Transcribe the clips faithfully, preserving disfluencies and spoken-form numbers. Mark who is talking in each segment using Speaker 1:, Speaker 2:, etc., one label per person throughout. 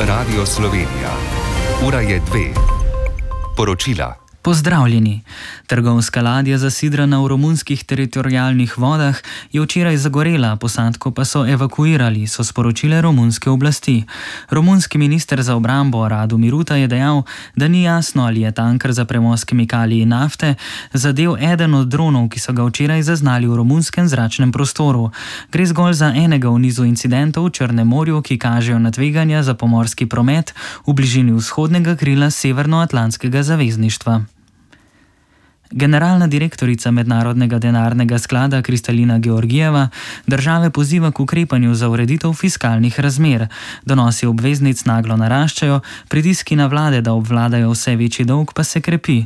Speaker 1: Radio Slovenija. Ura je dve. Poročila.
Speaker 2: Pozdravljeni. Trgovska ladja zasidrana v romunskih teritorialnih vodah je včeraj zagorela, posadko pa so evakuirali, so sporočile romunske oblasti. Romunski minister za obrambo Radu Miruta je dejal, da ni jasno, ali je tanker za prevoz kemikalij in nafte zadel eden od dronov, ki so ga včeraj zaznali v romunskem zračnem prostoru. Gre zgolj za enega v nizu incidentov v Črnem morju, ki kažejo na tveganja za pomorski promet v bližini vzhodnega krila Severnoatlantskega zavezništva. Generalna direktorica Mednarodnega denarnega sklada Kristalina Georgijeva države poziva k ukrepanju za ureditev fiskalnih razmer. Donosi obveznic naglo naraščajo, pritiski na vlade, da obvladajo vse večji dolg, pa se krepi.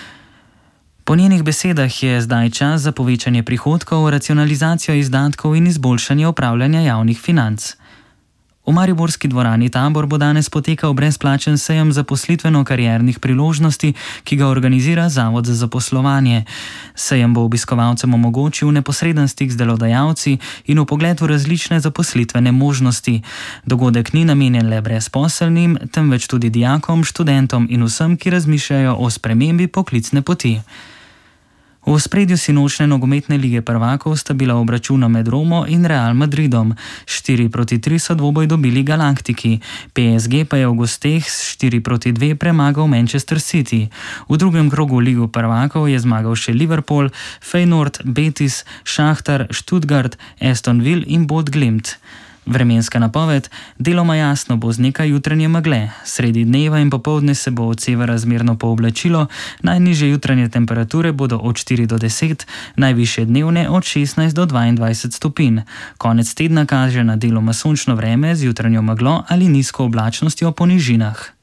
Speaker 2: Po njenih besedah je zdaj čas za povečanje prihodkov, racionalizacijo izdatkov in izboljšanje upravljanja javnih financ. V mariborski dvorani Tabor bo danes potekal brezplačen sejem zaposlitveno-kariernih priložnosti, ki ga organizira Zavod za zaposlovanje. Sejem bo obiskovalcem omogočil neposreden stik z delodajalci in vpogled v različne zaposlitvene možnosti. Dogodek ni namenjen le brezposelnim, temveč tudi dijakom, študentom in vsem, ki razmišljajo o spremembi poklicne poti. V ospredju sinočne nogometne lige prvakov sta bila obračuna med Romo in Real Madridom. štiri proti tri so dvoboj dobili Galaktiki. P S G pa je v gosteh s štiri proti dve premagal Manchester City. V drugem krogu ligo prvakov je zmagal še Liverpool, Feyenoord, Betis, Šahtar, Stuttgart, Aston Villa in Bad Glimt. Vremenska napoved: deloma jasno bo z nekaj jutranje megle. Sredi dneva in popoldne se bo od severa zmerno pooblačilo, najnižje jutranje temperature bodo od štiri do deset, najvišje dnevne od šestnajst do dvaindvajset stopinj. Konec tedna kaže na deloma sončno vreme z jutranjo meglo ali nizko oblačnostjo po nižinah.